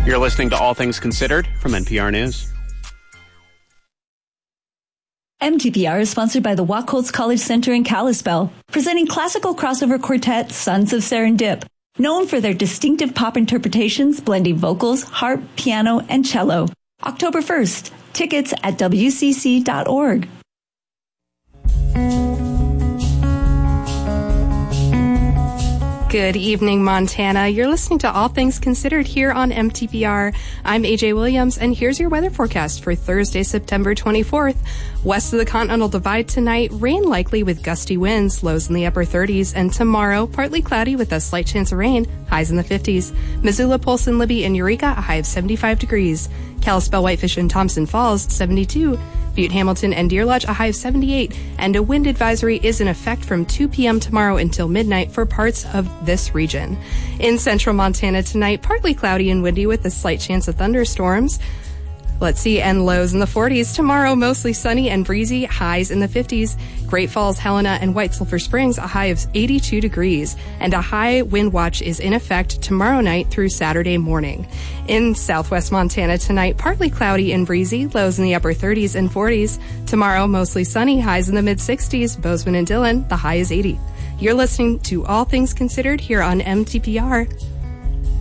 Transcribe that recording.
You're listening to All Things Considered from NPR News. MTPR is sponsored by the Wachholz College Center in Kalispell, presenting classical crossover quartet Sons of Serendip, known for their distinctive pop interpretations blending vocals, harp, piano, and cello. October 1st. Tickets at wcc.org. Good evening, Montana. You're listening to All Things Considered here on MTPR. I'm AJ Williams, and here's your weather forecast for Thursday, September 24th. West of the Continental Divide tonight, rain likely with gusty winds, lows in the upper 30s, and tomorrow, partly cloudy with a slight chance of rain, highs in the 50s. Missoula, Polson, Libby, and Eureka, a high of 75 degrees. Kalispell, Whitefish, and Thompson Falls, 72. Butte, Hamilton, and Deer Lodge, a high of 78, and a wind advisory is in effect from 2 p.m. tomorrow until midnight for parts of this region. In central Montana tonight, partly cloudy and windy with a slight chance of thunderstorms. And lows in the 40s. Tomorrow, mostly sunny and breezy, highs in the 50s. Great Falls, Helena, and White Sulphur Springs, a high of 82 degrees. And a high wind watch is in effect tomorrow night through Saturday morning. In southwest Montana tonight, partly cloudy and breezy, lows in the upper 30s and 40s. Tomorrow, mostly sunny, highs in the mid-60s. Bozeman and Dillon, the high is 80. You're listening to All Things Considered here on MTPR.